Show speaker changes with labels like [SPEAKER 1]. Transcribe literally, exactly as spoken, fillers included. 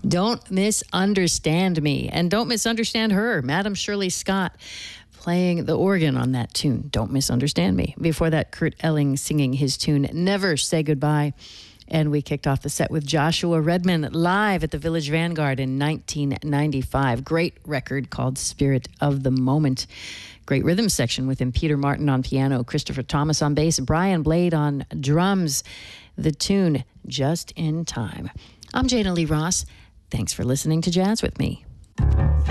[SPEAKER 1] Don't misunderstand me, and don't misunderstand her, Madam Shirley Scott, playing the organ on that tune, Don't Misunderstand Me. Before that, Kurt Elling singing his tune, Never Say Goodbye. And we kicked off the set with Joshua Redman live at the Village Vanguard in nineteen ninety-five. Great record called Spirit of the Moment. Great rhythm section with him, Peter Martin on piano, Christopher Thomas on bass, Brian Blade on drums. The tune, Just in Time. I'm Jana Lee Ross. Thanks for listening to Jazz with Me.